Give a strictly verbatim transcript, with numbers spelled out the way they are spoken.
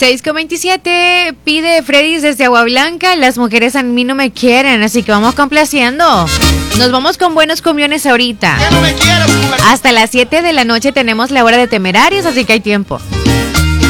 seis con veintisiete, pide Freddy desde Agua Blanca. Las mujeres a mí no me quieren, así que vamos complaciendo. Nos vamos con buenos comiones ahorita. Ya no me quieres, mujer. Hasta las siete de la noche tenemos la hora de Temerarios, así que hay tiempo.